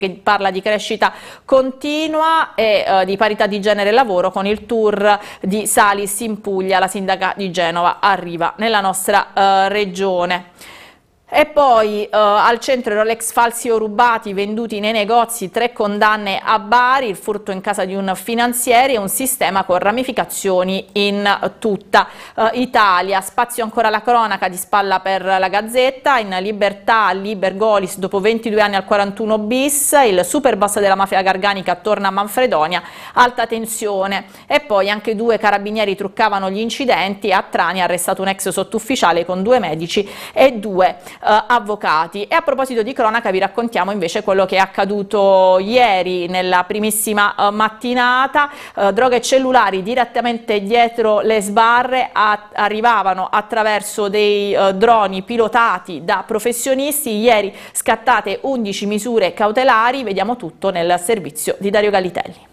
che parla di crescita continua e di parità di genere e lavoro con il tour di Salis in Puglia. La sindaca di Genova arriva nella nostra regione. E poi al centro i Rolex falsi o rubati venduti nei negozi, 3 condanne a Bari, il furto in casa di un finanziere e un sistema con ramificazioni in tutta Italia. Spazio ancora alla cronaca di spalla per la Gazzetta, in libertà Liber Golis dopo 22 anni al 41 bis, il super boss della mafia garganica torna a Manfredonia, alta tensione. E poi anche 2 carabinieri truccavano gli incidenti, a Trani arrestato un ex sottufficiale con 2 medici e 2 avvocati. E a proposito di cronaca vi raccontiamo invece quello che è accaduto ieri nella primissima mattinata. Droghe e cellulari direttamente dietro le sbarre arrivavano attraverso dei droni pilotati da professionisti. Ieri scattate 11 misure cautelari, vediamo tutto nel servizio di Dario Gallitelli.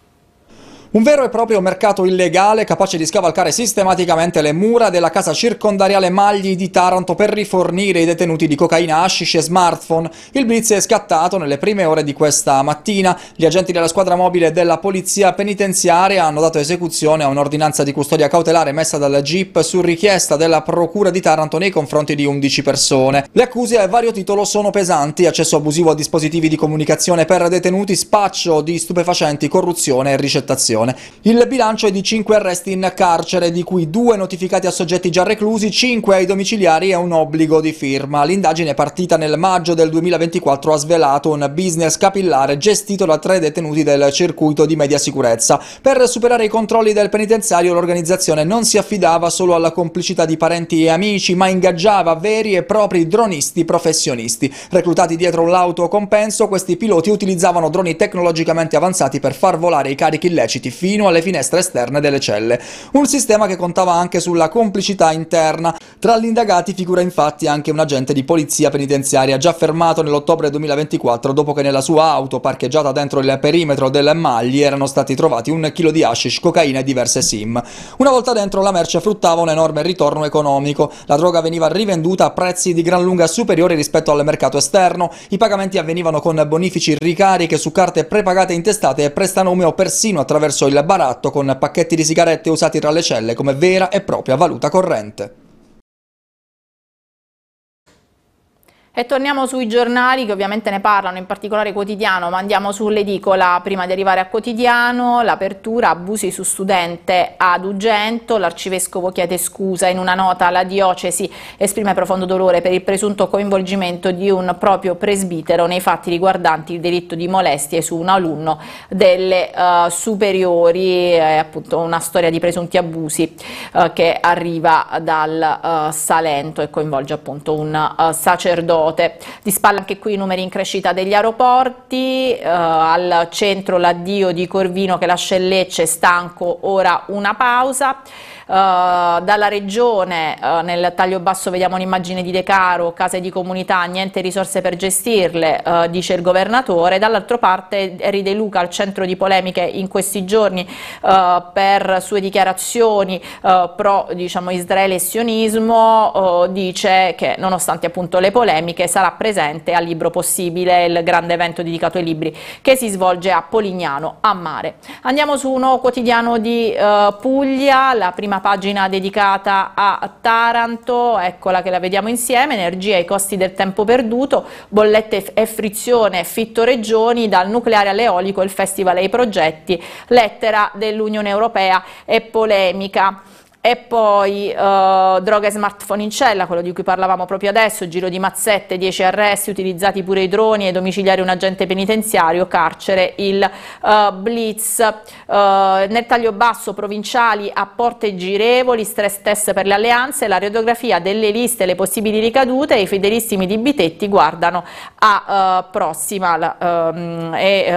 Un vero e proprio mercato illegale capace di scavalcare sistematicamente le mura della casa circondariale Magli di Taranto per rifornire i detenuti di cocaina, hashish e smartphone. Il blitz è scattato nelle prime ore di questa mattina. Gli agenti della squadra mobile della polizia penitenziaria hanno dato esecuzione a un'ordinanza di custodia cautelare messa dal GIP su richiesta della procura di Taranto nei confronti di 11 persone. Le accuse a vario titolo sono pesanti: accesso abusivo a dispositivi di comunicazione per detenuti, spaccio di stupefacenti, corruzione e ricettazione. Il bilancio è di 5 arresti in carcere, di cui 2 notificati a soggetti già reclusi, 5 ai domiciliari e un obbligo di firma. L'indagine partita nel maggio del 2024 ha svelato un business capillare gestito da 3 detenuti del circuito di media sicurezza. Per superare i controlli del penitenziario l'organizzazione non si affidava solo alla complicità di parenti e amici, ma ingaggiava veri e propri dronisti professionisti. Reclutati dietro un lauto compenso, questi piloti utilizzavano droni tecnologicamente avanzati per far volare i carichi illeciti fino alle finestre esterne delle celle. Un sistema che contava anche sulla complicità interna. Tra gli indagati figura infatti anche un agente di polizia penitenziaria già fermato nell'ottobre 2024 dopo che nella sua auto parcheggiata dentro il perimetro del Magli erano stati trovati 1 chilo di hashish, cocaina e diverse SIM. Una volta dentro la merce fruttava un enorme ritorno economico. La droga veniva rivenduta a prezzi di gran lunga superiori rispetto al mercato esterno. I pagamenti avvenivano con bonifici, ricariche su carte prepagate intestate e prestanome o persino attraverso il baratto con pacchetti di sigarette usati tra le celle come vera e propria valuta corrente. E torniamo sui giornali che ovviamente ne parlano, in particolare Quotidiano, ma andiamo sull'edicola prima di arrivare a Quotidiano. L'apertura, abusi su studente ad Ugento, l'arcivescovo chiede scusa, in una nota la diocesi esprime profondo dolore per il presunto coinvolgimento di un proprio presbitero nei fatti riguardanti il delitto di molestie su un alunno delle superiori, è appunto una storia di presunti abusi che arriva dal Salento e coinvolge appunto un sacerdote. Di spalla anche qui i numeri in crescita degli aeroporti, al centro l'addio di Corvino che lascia il Lecce, stanco, ora una pausa. Dalla regione nel taglio basso vediamo un'immagine di Decaro, case di comunità, niente risorse per gestirle, dice il governatore. Dall'altra parte Eri De Luca, al centro di polemiche in questi giorni per sue dichiarazioni pro Israele e sionismo, dice che nonostante appunto le polemiche sarà presente al Libro Possibile, il grande evento dedicato ai libri che si svolge a Polignano a Mare. Andiamo su uno quotidiano di Puglia, la prima pagina dedicata a Taranto, eccola che la vediamo insieme: energia, i costi del tempo perduto, bollette e frizione, Fitto Regioni, dal nucleare all'eolico, il festival e i progetti, lettera dell'Unione Europea e polemica. E poi droga e smartphone in cella, quello di cui parlavamo proprio adesso, giro di mazzette, 10 arresti, utilizzati pure i droni, e domiciliari un agente penitenziario, carcere il blitz. Nel taglio basso provinciali a porte girevoli, stress test per le alleanze, la radiografia delle liste, le possibili ricadute, i fedelissimi di Bitetti guardano a Prossima,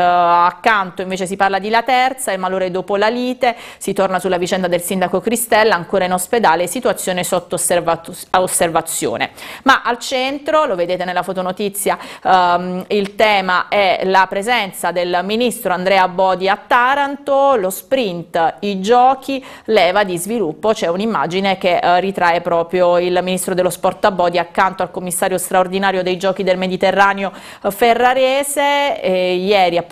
accanto invece si parla di La Terza, il malore dopo la lite, si torna sulla vicenda del sindaco Cristella. ancora in ospedale, situazione sotto osservazione. Ma al centro, lo vedete nella fotonotizia, il tema è la presenza del ministro Andrea Bodi a Taranto, lo sprint, i giochi, leva di sviluppo. C'è un'immagine che ritrae proprio il ministro dello sport a Bodi accanto al commissario straordinario dei giochi del Mediterraneo ferrarese. Ieri appunto